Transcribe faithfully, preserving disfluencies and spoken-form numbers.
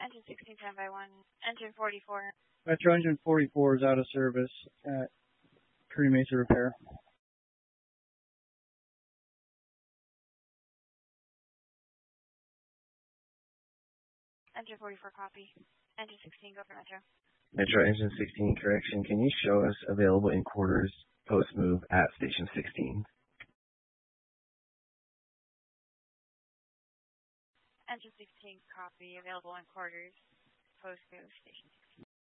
Engine sixteen, ten by one. Engine forty-four. Metro engine forty-four is out of service at Kearny Mesa Repair. Engine forty-four, copy. Engine sixteen, go for Metro. Metro engine sixteen, correction. Can you show us available in quarters post-move at station sixteen? Engine sixteen, copy. Available in quarters post-move station sixteen.